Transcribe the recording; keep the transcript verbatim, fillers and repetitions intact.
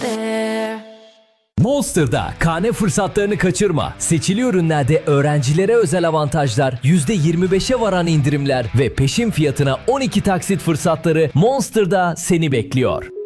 there. Monster'da kane fırsatlarını kaçırma. Seçili ürünlerde öğrencilere özel avantajlar, yüzde yirmi beşe varan indirimler ve peşin fiyatına on iki taksit fırsatları Monster'da seni bekliyor.